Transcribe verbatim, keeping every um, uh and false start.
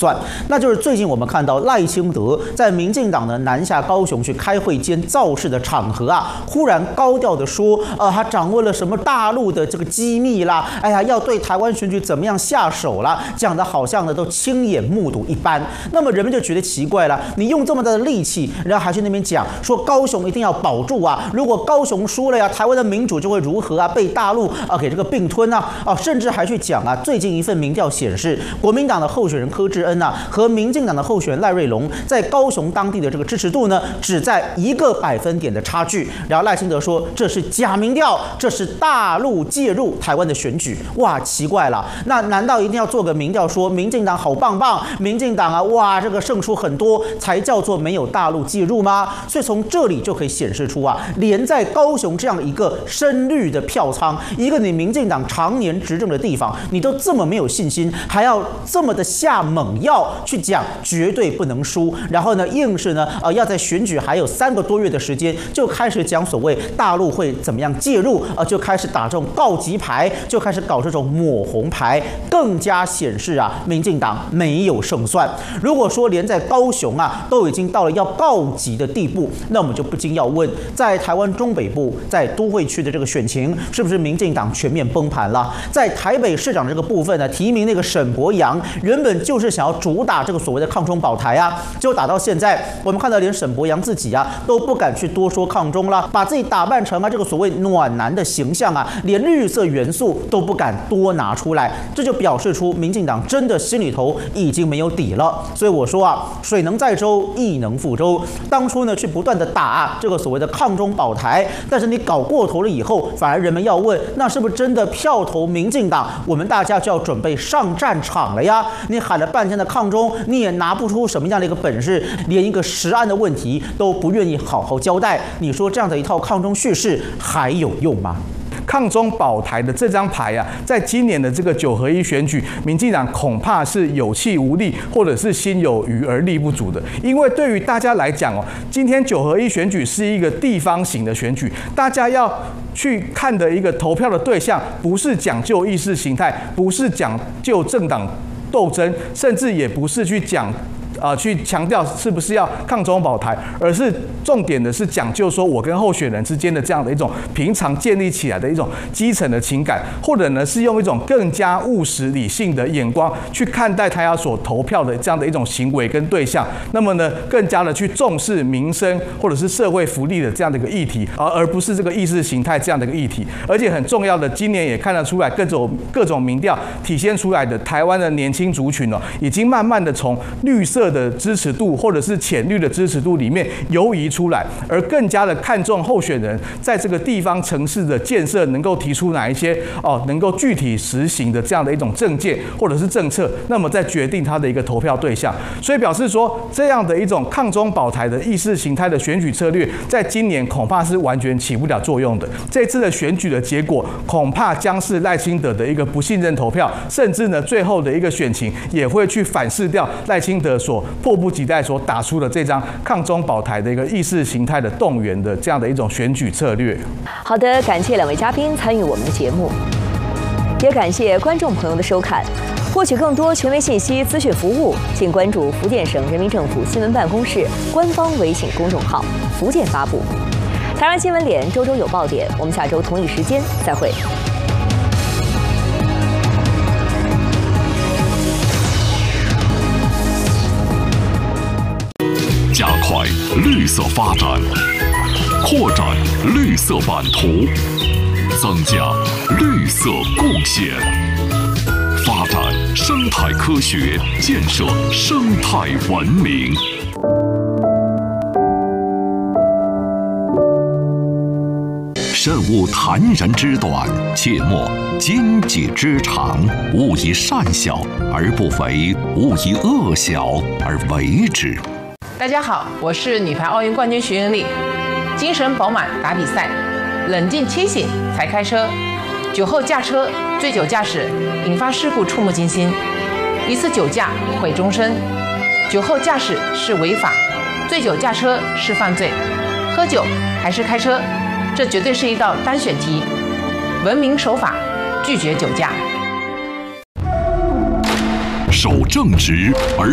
算，那就是最近我们看到赖清德在民进党呢南下高雄去开会兼造势的场合啊，忽然高调的说，呃，他掌握了什么大陆的这个机密啦，哎呀，要对台湾选举怎么样下手啦，讲的好像呢都亲眼目睹一般。那么人们就觉得奇怪了，你用这么大的力气，然后还去那边讲说高雄一定要保住啊，如果高雄输了呀，台湾的民主就会如何啊，被大陆啊给这个并吞啊，啊，甚至还去讲啊，最近一份民调显示，国民党的候选人柯志恩啊和民进党的候选人赖瑞隆在高雄当地的这个支持度呢，只在一个百分点的差距。然后赖清德说这是假民调，这是大陆介入台湾的选举。哇，奇怪了，那难道一定要做个民调说民进党好棒棒，民进党啊，哇，这个胜出很多才叫做没有大陆介入吗？所以从这里就可以显示出啊，连在高雄这样一个深绿的票仓，一个你民进党常年执政的地方，你都这么没有信心，还要这么的下猛药去讲绝对不能输，然后呢，硬是呢，呃，要在选举还有三个多月的时间就开始讲所谓大陆会怎么样介入，呃，就开始打这种告急牌，就开始搞这种抹红牌，更加显示啊，民进党没有胜算。如果说连在高雄啊都已经到了要告急的地步，那我们就不禁要问，在台湾中北部，在都会区的这个选情，是不是民进党全面崩盘了？在台北市长这个部分呢，提名那个沈伯洋，原本就是想要主打这个所谓的抗中保台啊，结果打到现在，我们看到连沈伯洋自己啊都不敢去多说抗中啦，把自己打扮成啊这个所谓暖男的形象啊，连绿色元素都不敢多拿出来，这就表示出民进党真的心里头已经没有底了。所以我说啊，水能载舟，亦能覆舟。当初呢去不断的打、啊、这个所谓的抗中保台，但是你搞过头了以后，反而人们要问，那是不是真的票投民进党？我们大家就要准备上战场了呀！你喊了半天的抗中，你也拿不出什么样的一个本事，连一个实案的问题都不愿意好好交代。你说这样的一套抗中叙事还有用吗？ 抗中保台的这张牌啊，在今年的这个九合一选举，民进党恐怕是有气无力，或者是心有余而力不足的。因为对于大家来讲哦，今天九合一选举是一个地方型的选举，大家要去看的一个投票的对象，不是讲究意识形态，不是讲究政党斗争，甚至也不是去讲。呃，去强调是不是要抗中保台，而是重点的是讲究说我跟候选人之间的这样的一种平常建立起来的一种基层的情感，或者呢是用一种更加务实理性的眼光去看待他要所投票的这样的一种行为跟对象，那么呢更加的去重视民生或者是社会福利的这样的一个议题，而而不是这个意识形态这样的一个议题。而且很重要的，今年也看得出来各种各种民调体现出来的台湾的年轻族群哦，已经慢慢的从绿色的支持度或者是浅绿的支持度里面游移出来，而更加的看重候选人在这个地方城市的建设能够提出哪一些哦能够具体实行的这样的一种政见或者是政策，那么再决定他的一个投票对象。所以表示说，这样的一种抗中保台的意识形态的选举策略，在今年恐怕是完全起不了作用的。这次的选举的结果，恐怕将是赖清德的一个不信任投票，甚至呢最后的一个选情也会去反噬掉赖清德所迫不及待所打出的这张抗中保台的一个意识形态的动员的这样的一种选举策略。 好的，感谢两位嘉宾参与我们的节目，也感谢观众朋友的收看。获取更多权威信息、资讯服务，请关注福建省人民政府新闻办公室官方微信公众号“福建发布”。台湾新闻脸周周有爆点，我们下周同一时间再会。 加快绿色发展，扩展绿色版图，增加绿色贡献，发展生态科学，建设生态文明。慎勿谈人之短，切莫经己之长。勿以善小而不为，勿以恶小而为之。 大家好，我是女排奥运冠军徐云丽。精神饱满打比赛，冷静清醒才开车。酒后驾车、醉酒驾驶引发事故触目惊心，一次酒驾毁终身。酒后驾驶是违法，醉酒驾车是犯罪。喝酒还是开车，这绝对是一道单选题。文明守法，拒绝酒驾。 守正直而